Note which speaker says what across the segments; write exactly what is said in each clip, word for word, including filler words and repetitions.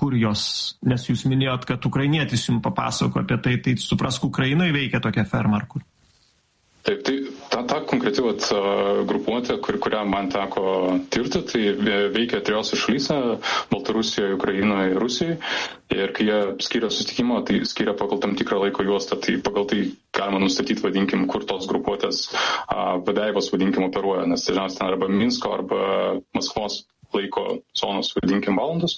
Speaker 1: kur jos, nes jūs minėjot, kad ukrainietis jums papasako apie tai, tai suprask, Ukrainoje veikia tokia ferma ar kur?
Speaker 2: Taip, tai ta, ta konkreti vat, grupuotė, kur, kurią man teko tirti, tai veikia trijose šalyse - Baltarusijoje, Ukrainoje ir Rusijoje. Ir kai jie skiria susitikimą, tai skiria pagal tam tikrą laiko juostą, tai pagal tai galima nustatyti, vadinkim, kur tos grupuotės vadeivos, vadinkim, operuoja, nes dažniausiai ten arba Minsko, arba Maskvos laiko zonos, vadinkim, valandos.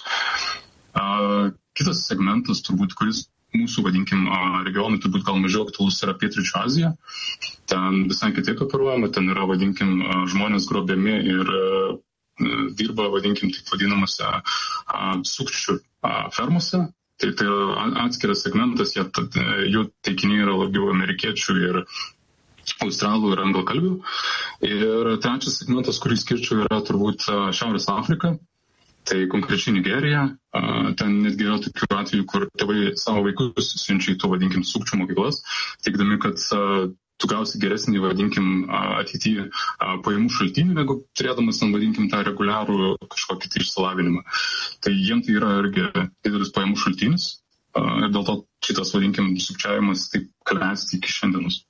Speaker 2: Kitas segmentas, turbūt, kuris mūsų, vadinkim, regionai turbūt gal mažiau aktualus yra Pietryčių Azija. Ten visai kitaip operuojama, ten yra, vadinkim, žmonės grobiami ir dirba, vadinkim, taip vadinamose sukčių fermose. Tai tai yra atskiras segmentas, jie, jų taikiniai yra labiau amerikiečių ir australų ir anglakalbių. Ir trečias segmentas, kurį skirčiau, yra turbūt Šiaurės Afrika. Tai konkrečiai Nigerija, ten netgi yra tokių atvejų, kur tėvai savo vaikus siunčia į tų, vadinkim, sukčių mokyklas, teikdami, kad tu gausi geresnį, vadinkim, ateityje pajamų šaltinį, negu turėdamas, vadinkim, tą reguliarų kažkokį tai išsilavinimą. Tai jiem tai yra irgi didelis pajamų šaltinis ir dėl to šitas, vadinkim, sukčiavimas taip klesti iki šiandienos.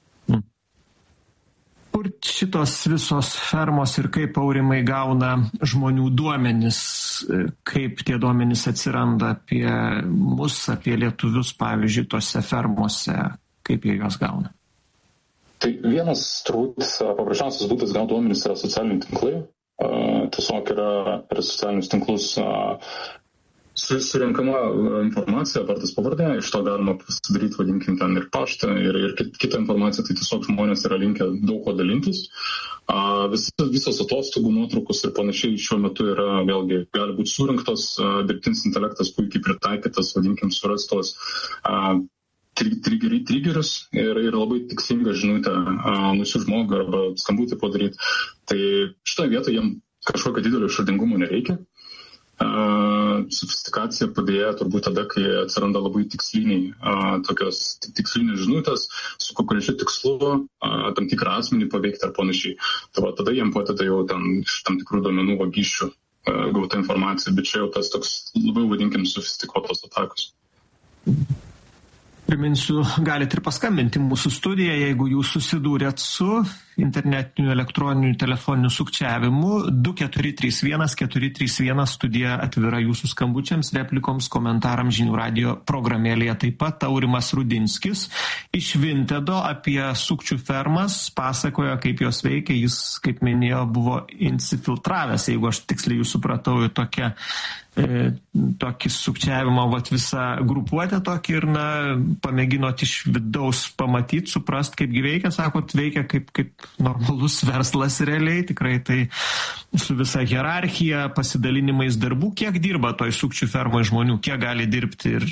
Speaker 1: Kur šitos visos fermos ir kaip, Aurimai, gauna žmonių duomenis, kaip tie duomenys atsiranda apie mus, apie lietuvius, pavyzdžiui, tose fermose, kaip jie juos gauna?
Speaker 2: Tai vienas, turbūt, paprasčiausias būdas gauti duomenys yra socialiniai tinklai. Tiesiog yra per socialinius tinklus surinkama informacija, vardas pavardė, iš to galima pasidaryti, vadinkim, ten ir paštą, ir, ir kitą informaciją, tai tiesiog žmonės yra linkę daug ko dalintis. Vis, visos atostogų nuotraukos ir panašiai šiuo metu yra, vėlgi, gali būti surinktos, dirbtinis intelektas puikiai pritaikytas, vadinkim, surastos trigeriai trigerius ir, ir labai tikslingą žinutę nusių žmogų arba skambutį padaryti. Tai šitoje vietoje jam kažkokio didelio išradingumo nereikia. Uh, sofistikacija padėjo turbūt tada, kai atsiranda labai tiksliniai, uh, tokios tikslinės žinutės su konkrečiu tikslu uh, tam tikrą asmenį paveikti ar panašiai. Tai va, tada jiem padeda jau ten iš tam tikrų duomenų vagysčių uh, gauta informacija, bet čia jau tas toks labiau, vadinkim, sofistikuotos atakos.
Speaker 1: Priminsiu, galite ir paskambinti mūsų studiją, jeigu jūs susidūrėt su internetiniu elektroniniu telefoniniu sukčiavimu. Du keturi trys vienas keturi trys vienas studija atvira jūsų skambučiams, replikoms, komentarams žinių radijo programėlėje. Taip pat Aurimas Rudinskis iš Vintedo apie sukčių fermas pasakojo, kaip jos veikia. Jis, kaip minėjo, buvo insifiltravęs, jeigu aš tiksliai jūs supratau, į tokią e, tokį sukčiavimą, vat visą grupuotę tokį ir, na, pamėginot iš vidaus pamatyti, suprast, kaip veikia, sakot, veikia kaip, kaip normalus verslas realiai, tikrai tai su visa hierarchija, pasidalinimais darbų. Kiek dirba toj sukčių fermoje žmonių, kiek gali dirbti? Ir...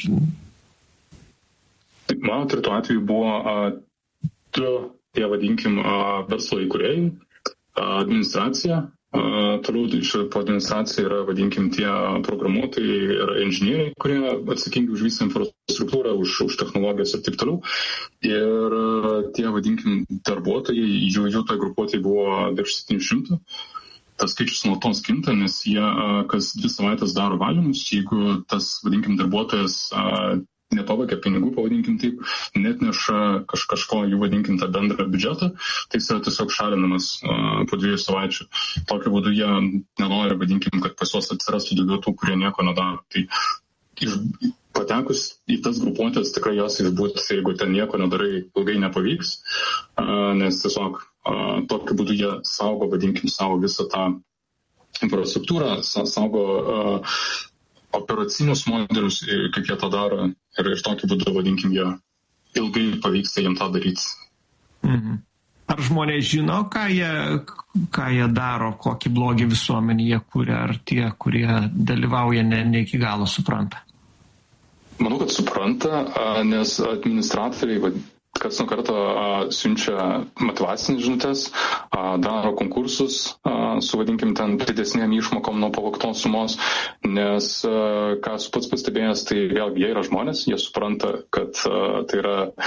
Speaker 2: Mano turėtų atveju buvo du, tie vadinkim, verslo įkūrėjai, administracija. Uh, toliau iš po administracija yra, vadinkim, tie programuotojai ir inžinieriai, kurie atsakingi už visą infrastruktūrą, už, už technologijas ir taip toliau. Ir uh, tie, vadinkim, darbuotojai, jų, jų toj grupuotėje buvo virš septynių šimtų. Tas skaičius nuolatos kinta, nes jie uh, kas dvi savaitės daro valymus. Jeigu tas, vadinkim, darbuotojas uh, nepavagia pinigų, pavadinkim taip, net neša kaž, kažko, jų vadinkim, tą bendrą biudžetą, tai jis yra tiesiog šalinamas uh, po dviejų savaičių. Tokiu būdu jie nenori, vadinkim, kad pas juos atsirastų daugiau tų, kurie nieko nedaro. Tai iš, patekus į tas grupuotės tikrai jos išbūt, jeigu ten nieko nedarai, ilgai nepavyks, uh, nes tiesiog uh, tokiu būdu jie saugo, vadinkim, savo visą tą infrastruktūrą, saugo uh, operacinius modelius, kaip jie tą daro, ir iš tokiu būdu, vadinkim, jie ilgai pavyksta jiem tą daryti.
Speaker 1: Mhm. Ar žmonės žino, ką jie, ką jie daro, kokį blogį visuomenį jie kuria, ar tie, kurie dalyvauja, ne, ne iki galo supranta?
Speaker 2: Manau, kad supranta, nes administratoriai kas nuo karto siunčia motyvacinės žinutės, a, daro konkursus a, su, vadinkim, ten didesnėm išmokom nuo pavogtos sumos, nes, a, ką esu pats pastebėjęs, tai vėlgi jie yra žmonės, jie supranta, kad a, tai yra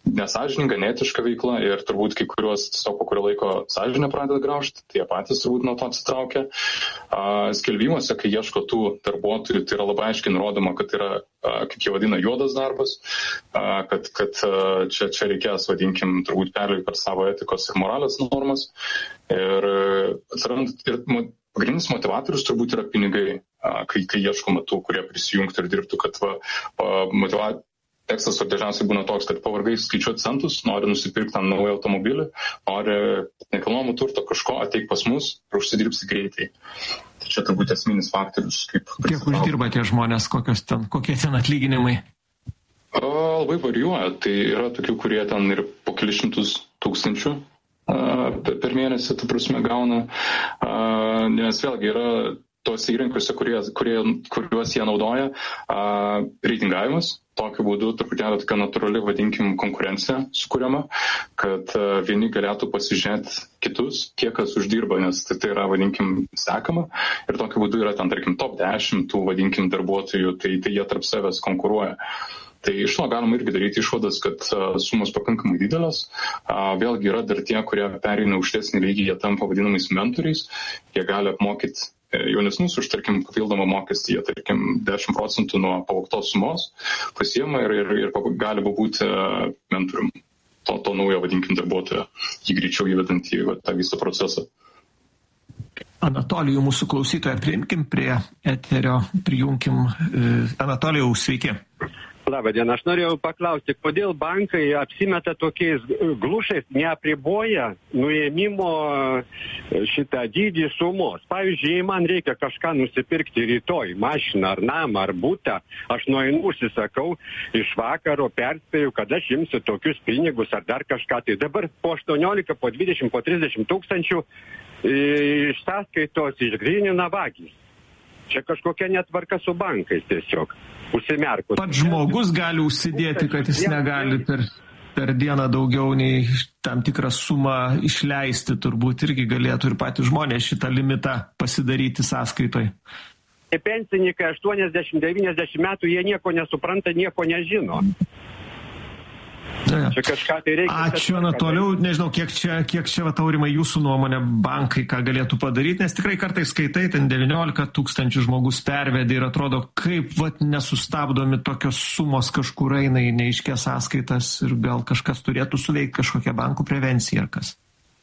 Speaker 2: nesąžininga, neetiška veikla ir turbūt kai kuriuos tiesiog po kurio laiko sąžinę pradeda graužti, tai jie patys turbūt nuo to atsitraukia. Skelbimuose, kai ieško tų darbuotojų, tai yra labai aiškiai nurodoma, kad yra, kaip jie vadina, juodas darbas, kad, kad čia, čia reikės, vadinkim, turbūt perlipti per savo etikos ir moralės normas. Ir atsiranda ir pagrindinis motivatorius turbūt yra pinigai, kai, kai ieškoma tų, kurie prisijungtų ir dirbtų, kad va, motiva... tekstas dažniausiai būna toks, kad pavargai skaičiuoti centus, nori nusipirkti tam naują automobilį, nori nekilnojamo turto kažko, ateik pas mus ir užsidirbsi greitai. Tai čia turbūt esminis faktorius. Kaip
Speaker 1: Kiek uždirba tie žmonės, kokios ten, kokie ten atlyginimai?
Speaker 2: O, labai varijuoja. Tai yra tokių, kurie ten ir po kelius šimtus tūkstančių per mėnesį, tu prasme, gauna. Nes vėlgi yra tuose įrankiuose, kurie, kurie, kuriuos jie naudoja, reitingavimas. Tokiu būdu truputėlį tokia natūrali, vadinkim, konkurencija sukuriama, kad vieni galėtų pasižiūrėti kitus, kiek kas uždirba, nes tai, tai yra, vadinkim, sekama. Ir tokiu būdu yra ten, tarkim, top dešimt tų, vadinkim, darbuotojų, tai, tai jie tarp savęs konkuruoja. Tai iš to galima irgi daryti išvadas, kad sumos pakankamai didelės. Vėlgi yra dar tie, kurie pereina aukštesnį lygį, jie tampa vadinamais mentoriais, jie gali apmokyti jaunesnius už, tarkim, papildomą mokestį, jie, tarkim, dešimt procentų nuo pavogtos sumos pasiema ir, ir, ir gali būti mentorium to, to naujo, vadinkim, darbuotojo, jį greičiau įvedant į va, tą visą procesą.
Speaker 1: Anatolijų mūsų klausytoją priimkim prie eterio, prijunkim. Anatolijau, sveiki.
Speaker 3: Labadiena, aš norėjau paklausti, kodėl bankai apsimeta tokiais glušais, neapriboja nuėmimo šitą dydį sumos. Pavyzdžiui, jei man reikia kažką nusipirkti rytoj, mašiną ar namą ar butą, aš nueinu, užsisakau iš vakaro, perspėju, kad aš imsiu tokius pinigus ar dar kažką. Tai dabar po aštuoniolika, po dvidešimt, po trisdešimt tūkstančių iš sąskaitos išgrynina vagys. Čia kažkokia netvarka su bankais tiesiog. Užsimerkus.
Speaker 1: Pats žmogus gali užsidėti, kad jis negali per, per dieną daugiau nei tam tikrą sumą išleisti, turbūt irgi galėtų ir patys žmonės šitą limitą pasidaryti sąskaitoj.
Speaker 3: Pensininkai aštuoniasdešimt devyniasdešimt metų, jie nieko nesupranta, nieko nežino.
Speaker 1: Ja.
Speaker 3: Čia kažką tai reikia.
Speaker 1: Ačiū, Anatolijau. Nežinau, kiek čia, kiek čia va, Aurimai, jūsų nuomonė, bankai ką galėtų padaryti, nes tikrai kartais skaitai, ten devyniolika tūkstančių žmogus pervedė ir atrodo, kaip va, nesustabdomi tokios sumos kažkur eina į neaiškės sąskaitas ir gal kažkas turėtų suveikti, kažkokią bankų prevenciją ar kas.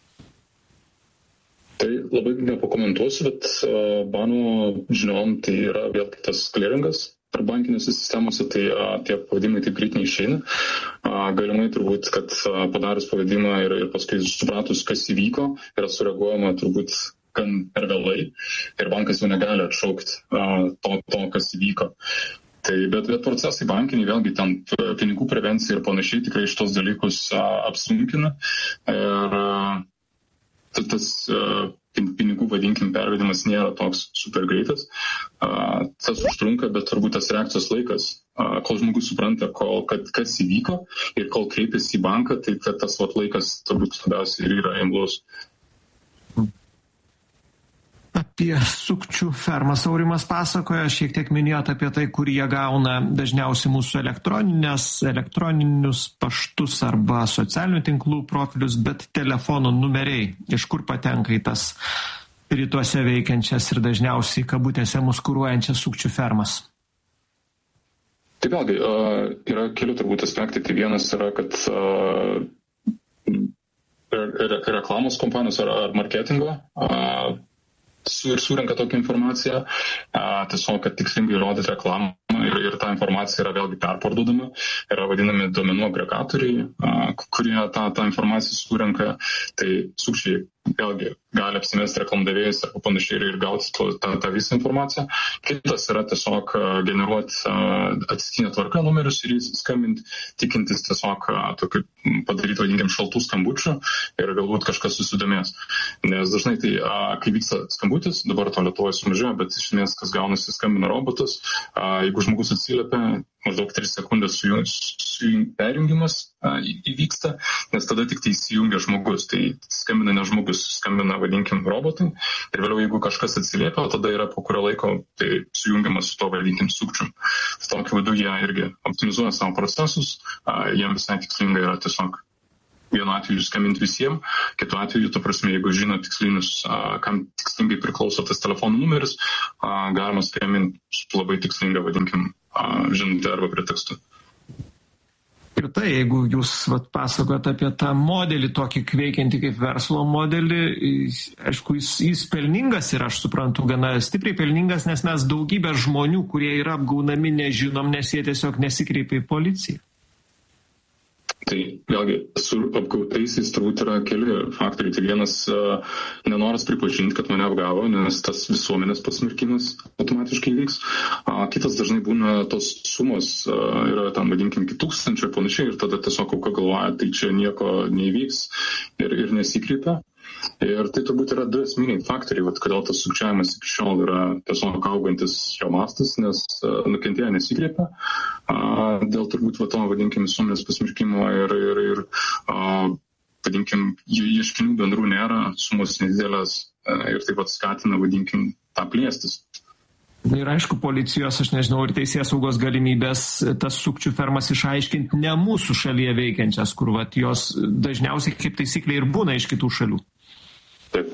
Speaker 2: Tai labai nepakomentuosiu, bet uh, mano žiniom tai yra vėl kitas clearingas. Per bankinėse sistemose tai a, tie pavadimai taip greit neišeina. A, galimai turbūt, kad a, padarius pavadimą ir, ir paskui supratus, kas įvyko, yra sureaguojama turbūt gan per vėlai ir bankas jau negali atšaukti a, to, to, kas įvyko. Tai, bet, bet procesai bankiniai, vėlgi ten pinigų prevencija ir panašiai tikrai šitos dalykus a, apsunkina. Ir a, tas a, pinigų, vadinkim, pervedimas nėra toks super greitas. Uh, tas užtrunka, bet turbūt tas reakcijos laikas, uh, kol žmogus supranta, kol, kad, kas įvyko ir kol kreipiasi į banką, tai tas vat, laikas turbūt labiausiai ir yra imlus.
Speaker 1: Apie sukčių fermas Aurimas pasakoja, šiek tiek minėjot apie tai, kur jie gauna dažniausiai mūsų elektroninius paštus arba socialinių tinklų profilius, bet telefonų numeriai, iš kur patenka į tas rytuose veikiančias ir dažniausiai kabutėse mus kuruojančias sukčių fermas.
Speaker 2: Tai vėlgi, yra keli turbūt aspektai. Tai vienas yra, kad reklamos kompanijos ar, ar marketingo ir surenka tokią informaciją, a, tiesiog, kad tikslingai rodyti reklamą ir, ir ta informacija yra vėlgi perparduodama, yra vadinami duomenų agregatoriai, a, kurie tą, tą informaciją surenka, tai sukčiai vėlgi gali apsimesti reklamdavėjais ar panašiai ir, ir gauti to, tą, tą visą informaciją. Kitas yra tiesiog generuoti atsitiktinę tvarką numerius ir skambinti, tikintis tiesiog tokį padaryti, vadinkim, šaltų skambučių ir galbūt kažkas susidomės. Nes dažnai tai, kai vyksta skambutis, dabar to Lietuvoje sumažėjo, bet iš esmės, kas gaunasi, skambina robotas, jeigu žmogus atsiliepia, maždaug tris sekundės su, su perjungimas a, įvyksta, nes tada tik tai įsijungia žmogus. Tai skambina ne žmogus, skambina, vadinkim, robotai. Ir vėliau, jeigu kažkas atsiliepia, tada yra po kurio laiko tai sujungiamas su to, vadinkim, sukčium. Tokiu būdu jie irgi optimizuoja savo procesus, a, jiems visai tikslinga yra tiesiog vienu atveju skambinti visiems, kitu atveju, to prasme, jeigu žino tikslinius, kam tikslingai priklauso tas telefonų numeris, galima skambinti labai tikslinga, vadinkim, žinutę arba pretekstu.
Speaker 1: Ir tai, jeigu jūs vat, pasakojat apie tą modelį, tokį veikiantį kaip verslo modelį, aišku, jis, jis pelningas ir aš suprantu, gana stipriai pelningas, nes mes daugybę žmonių, kurie yra apgaunami, nežinom, nes jie tiesiog nesikreipia į policiją.
Speaker 2: Tai vėlgi, su apgautaisiais turbūt yra keli faktoriai. Tai vienas uh, nenoras pripažinti, kad mane apgavo, nes tas visuomenės pasmerkimas automatiškai vyks. Uh, kitas dažnai būna tos sumos, uh, yra tam, vadinkim, iki tūkstančio ir panašiai, ir tada tiesiog auka galvoja, tai čia nieko neįvyks ir, ir nesikreipia. Ir tai turbūt yra du esminiai faktoriai, vat, kodėl tas sukčiavimas iki šiol yra tiesiog augantis jo mastas, nes uh, nukentėję nesikreipia. Uh, dėl turbūt va, to, vadinkim, visuomenės pasmerkimo ir, ir, ir uh, vadinkim, ieškinių bendrų nėra, sumos nedidelės uh, ir taip pat skatina, vadinkim, tą plėstis.
Speaker 1: Ir aišku, policijos, aš nežinau, ir teisės saugos galimybės tas sukčių fermas išaiškinti ne mūsų šalyje veikiančias, kur vat, jos dažniausiai kaip taisyklė ir būna iš kitų šalių.
Speaker 2: Taip.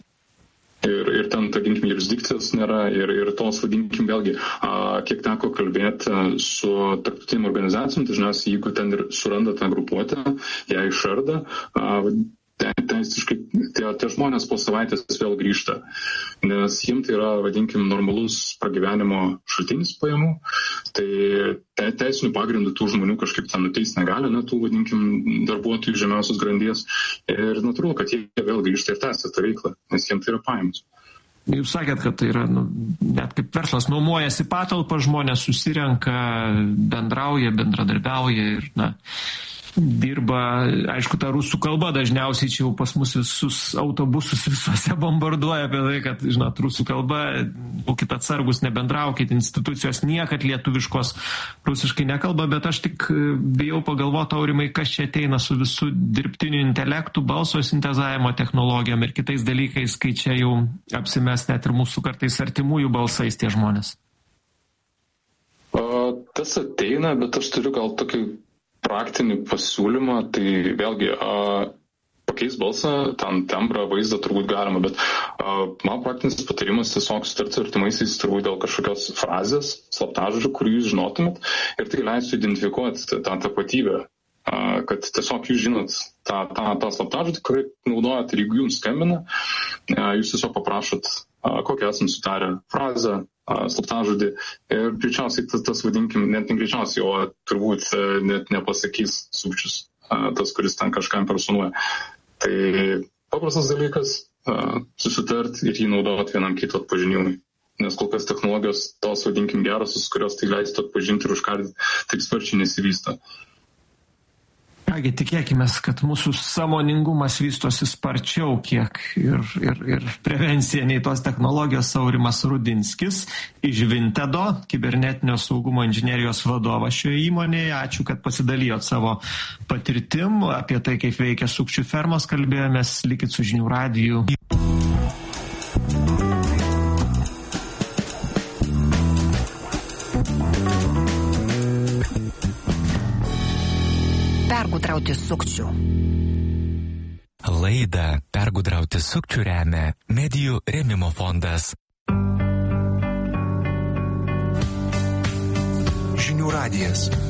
Speaker 2: Ir, ir ten, vadinkim, jurisdikcijos nėra ir, ir tos, vadinkim, vėlgi, a, kiek teko kalbėti su tarptautinėm organizacijom, dažniausiai, jeigu ten ir suranda tą grupuotę, ją išarda, a, teisiškai tie, tie žmonės po savaitės vėl grįžta, nes jiems tai yra, vadinkim, normalus pragyvenimo šaltinis pajamų, tai te, teisinių pagrindų tų žmonių kažkaip ten nuteisti negali, ne, tų, vadinkim, darbuotojų žemiausios grandies ir natūralu, kad jie vėl grįžta ir tęsia tą veiklą, nes jiems tai yra pajamos.
Speaker 1: Jūs sakėt, kad tai yra, nu, net kaip verslas, nuomojasi patalpą, žmonės susirenka, bendrauja, bendradarbiauja ir, na, dirba, aišku, ta rusų kalba dažniausiai čia jau pas mus visus autobusus visuose bombarduoja apie tai, kad, žinot, rusų kalba, būkit atsargus, nebendraukit, institucijos niekad lietuviškos rusiškai nekalba, bet aš tik bijau pagalvoti, Aurimai, kas čia ateina su visų dirbtiniu intelektu, balso sintezavimo technologijom ir kitais dalykais, kai čia jau apsimes net ir mūsų kartais artimųjų balsais tie žmonės.
Speaker 2: O, tas ateina, bet aš turiu gal tokį praktinį pasiūlymą, tai vėlgi a, pakeis balsą, ten tembrą, vaizdą turbūt galima, bet a, man praktinis patarimas tiesiog sutarti su artimaisiais turbūt dėl kažkokios frazės, slaptažodžių, kurį jūs žinotumėt ir tai leistų identifikuoti tą tapatybę, a, kad tiesiog jūs žinot tą, tą, tą slaptažodį, kurį naudojat ir jeigu jums skambina, a, jūs tiesiog paprašot, a, kokią esam sutarę frazę, slaptažodį ir greičiausiai tas, tas vadinkim, net ne greičiausiai, o turbūt net nepasakys sukčius, tas, kuris ten kažką impersonuoja. Tai paprastas dalykas susitart ir jį naudoti vienam kito atpažinimui. Nes kol kas technologijos tos, vadinkim, gerosios, kurios tai leistų atpažinti ir užkardyti, taip sparčiai nesivysto.
Speaker 1: Kągi, tikėkime, kad mūsų sąmoningumas vystosi sparčiau kiek ir, ir, ir prevencija nei tos technologijos. Aurimas Rudinskis iš Vintedo, kibernetinio saugumo inžinerijos vadovas šioje įmonėje. Ačiū, kad pasidalijo savo patirtim. Apie tai, kaip veikia sukčių fermos, kalbėjomės. Likit su Žinių radiju.
Speaker 4: Pergudrauti sukčių.
Speaker 5: Laidą Pergudrauti sukčių remia Medijų rėmimo fondas.
Speaker 6: Žinių radijas.